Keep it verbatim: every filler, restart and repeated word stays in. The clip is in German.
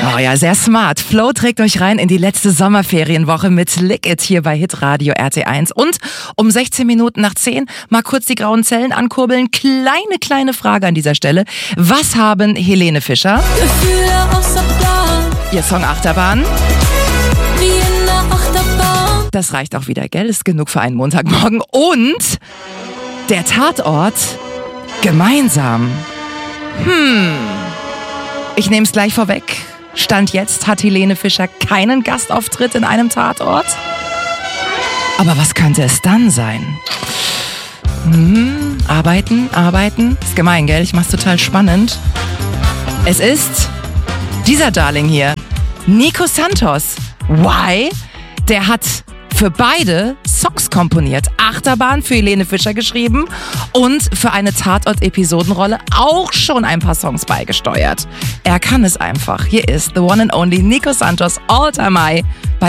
Oh ja, sehr smart. Flo trägt euch rein in die letzte Sommerferienwoche mit Lick It hier bei Hitradio R T eins. Und um sechzehn Minuten nach zehn mal kurz die grauen Zellen ankurbeln. Kleine, kleine Frage an dieser Stelle. Was haben Helene Fischer, Gefühle außer Plan, ihr Song Achterbahn, wie in der Achterbahn. das reicht auch wieder, gell? Ist genug für einen Montagmorgen. Und der Tatort gemeinsam. Hm, ich nehme es gleich vorweg. Stand jetzt hat Helene Fischer keinen Gastauftritt in einem Tatort. Aber was könnte es dann sein? Hm, arbeiten, arbeiten. Ist gemein, gell? Ich mach's total spannend. Es ist dieser Darling hier, Nico Santos. Why? Der hat für beide Songs komponiert. Achterbahn für Helene Fischer geschrieben und für eine Tatort-Episodenrolle auch schon ein paar Songs beigesteuert. Er kann es einfach. Hier ist the one and only Nico Santos, All Time High bei